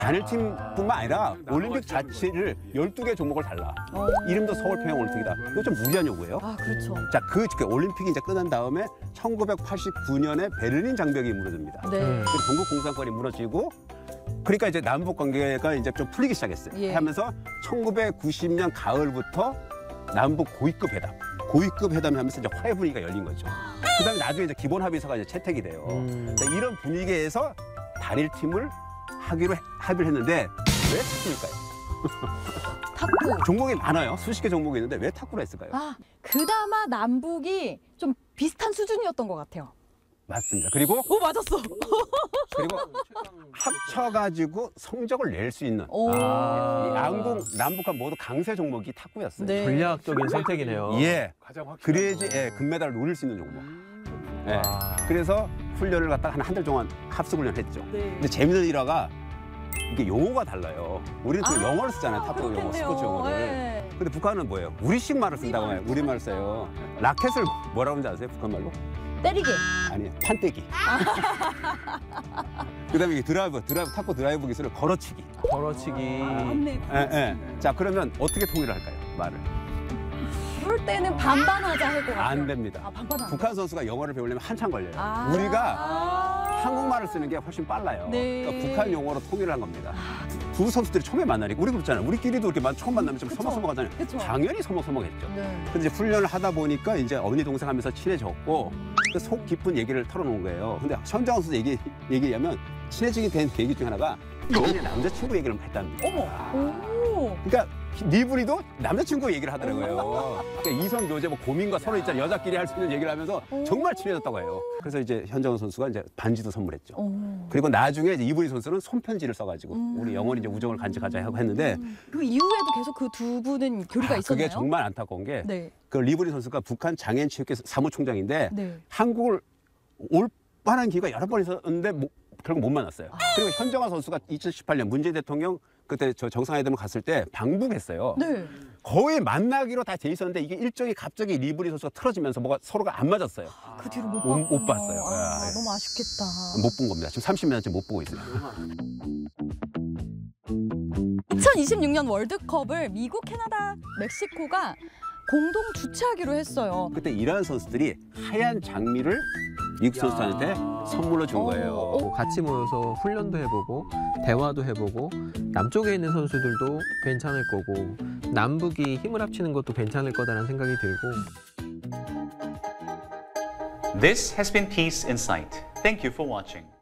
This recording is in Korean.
단일팀뿐만 아니라 올림픽 자체를 12개 종목을 달라. 이름도 서울평양 올림픽이다. 이거 좀 무리한 요구예요. 아, 그렇죠. 자, 그 올림픽이 이제 끝난 다음에 1989년에 베를린 장벽이 무너집니다. 네. 그리고 동국 공산권이 무너지고 그러니까 이제 남북 관계가 이제 좀 풀리기 시작했어요. 예. 하면서 1990년 가을부터 남북 고위급 회담을 하면서 이제 화해 분위기가 열린 거죠. 그다음에 나중에 이제 기본 합의서가 이제 채택이 돼요. 자, 이런 분위기에서 단일팀을 하기로 합의를 했는데 왜 탁구일까요? 탁구. 종목이 많아요. 수십 개 종목이 있는데 왜 탁구를 했을까요? 아, 그나마 남북이 좀 비슷한 수준이었던 것 같아요. 맞습니다. 그리고 오, 맞았어. 그리고 합쳐가지고 성적을 낼 수 있는 오. 이 양국 남북한 모두 강세 종목이 탁구였어요. 네. 전략적인 선택이네요. 예. 그래야지 금메달을 노릴 수 있는 종목. 예. 그래서 훈련을 갖다가 한 달 동안 합숙 훈련했죠. 네. 근데 재밌는 일화가 이게 용어가 달라요. 우리는 또 영어를 쓰잖아요. 탁구 용어, 그렇겠네요. 스포츠 용어를. 예. 근데 북한은 뭐예요? 우리식 말을 쓴다고 해요. 우리말을 써요. 라켓을 뭐라고 하는지 아세요? 북한 말로? 때리기. 아니요. 판때기. 그다음에 이게 드라이브, 탁구 드라이브 기술을 걸어치기. 걸어치기. 맞네. 예, 예. 자, 그러면 어떻게 통일을 할까요? 말을. 그럴 때는 반반하자 할 것 같아요. 안 됩니다. 아, 반반 안 돼. 북한 선수가 영어를 배우려면 한참 걸려요. 아. 우리가 한국말을 쓰는 게 훨씬 빨라요. 네. 그러니까 북한 용어로 통일을 한 겁니다. 두 선수들이 처음에 만나니까 우리 그렇잖아요. 우리끼리도 이렇게 처음 만나면 좀 그쵸. 서먹서먹하잖아요. 그쵸. 당연히 서먹서먹했죠. 네. 근데 이제 훈련을 하다 보니까 이제 언니 동생 하면서 친해졌고 그 속 깊은 얘기를 털어놓은 거예요. 근데 현장원 선수 얘기하면 친해지게 된 계기 중에 하나가 본인의 남자친구 얘기를 했답니다. 어머. 오. 그러니까 니브리도 남자친구 얘기를 하더라고요. 그러니까 이성 교제 뭐 고민과 서로 있잖아요. 여자끼리 할 수 있는 얘기를 하면서 정말 친해졌다고 해요. 그래서 이제 현정원 선수가 이제 반지도 선물했죠. 그리고 나중에 이제 이브리 선수는 손편지를 써가지고 우리 영원히 이제 우정을 간직하자 하고 했는데 그 이후에도 계속 그 두 분은 교류가 있었나요? 그게 정말 안타까운 게 네. 그 리브리 선수가 북한 장애인체육회 사무총장인데 네. 한국을 올 만한 기회가 여러 번 있었는데 결국 못 만났어요. 그리고 현정화 선수가 2018년 문재인 대통령 그때 저 정상회담을 갔을 때 방북했어요. 네. 거의 만나기로 다 돼 있었는데 이게 일정이 갑자기 리브리 선수가 틀어지면서 뭐가 서로가 안 맞았어요. 그 뒤로 못 못 봤군요. 봤어요. 아, 예. 너무 아쉽겠다. 못 본 겁니다. 지금 30년째 못 보고 있어요. 2026년 월드컵을 미국, 캐나다, 멕시코가 공동 주최하기로 했어요. 그때 이란 선수들이 하얀 장미를 미국 선수들한테 선물로 준 거예요. 같이 모여서 훈련도 해보고 대화도 해보고 남쪽에 있는 선수들도 괜찮을 거고 남북이 힘을 합치는 것도 괜찮을 거다라는 생각이 들고 This has been Peace Insight. Thank you for watching.